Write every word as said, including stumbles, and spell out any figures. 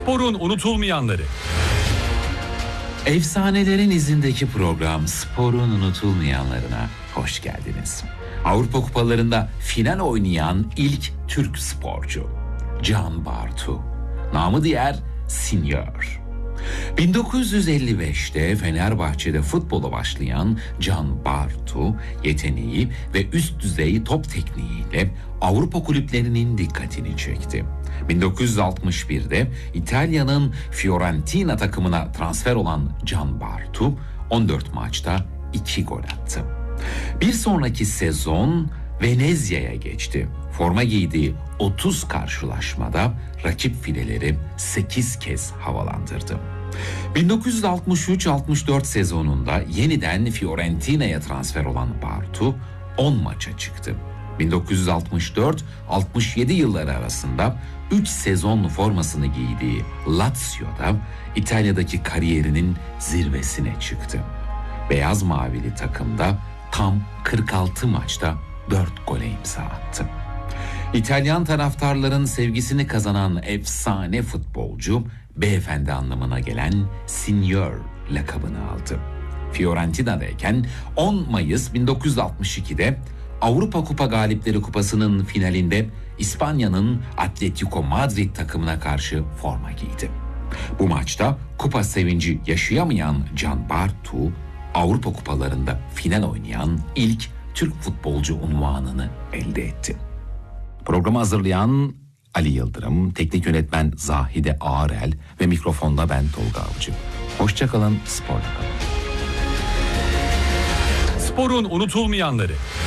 Sporun unutulmayanları. Efsanelerin izindeki program Sporun unutulmayanlarına hoş geldiniz. Avrupa Kupalarında final oynayan ilk Türk sporcu Can Bartu, namı diğer Sinyor. bin dokuz yüz elli beşte Fenerbahçe'de futbola başlayan Can Bartu, yeteneği ve üst düzey top tekniğiyle Avrupa kulüplerinin dikkatini çekti. bin dokuz yüz altmış birde İtalya'nın Fiorentina takımına transfer olan Can Bartu, on dört maçta iki gol attı. Bir sonraki sezon Venezia'ya geçti. Forma giydiği otuz karşılaşmada rakip fileleri sekiz kez havalandırdı. bin dokuz yüz altmış üç altmış dört sezonunda yeniden Fiorentina'ya transfer olan Bartu on maça çıktı. bin dokuz yüz altmış dört altmış yedi yılları arasında üç sezon formasını giydiği Lazio'da İtalya'daki kariyerinin zirvesine çıktı. Beyaz mavili takımda tam kırk altı maçta dört gole imza attı. İtalyan taraftarların sevgisini kazanan efsane futbolcu, beyefendi anlamına gelen Signor lakabını aldı. Fiorentina'dayken on Mayıs bin dokuz yüz altmış ikide Avrupa Kupa Galipleri Kupası'nın finalinde İspanya'nın Atletico Madrid takımına karşı forma giydi. Bu maçta kupa sevinci yaşayamayan Can Bartu, Avrupa Kupalarında final oynayan ilk Türk futbolcu unvanını elde etti. Programı hazırlayan Ali Yıldırım, teknik yönetmen Zahide Ağarel ve mikrofonda ben Tolga Avcı. Hoşça kalın, sporla kalın. Sporun unutulmayanları.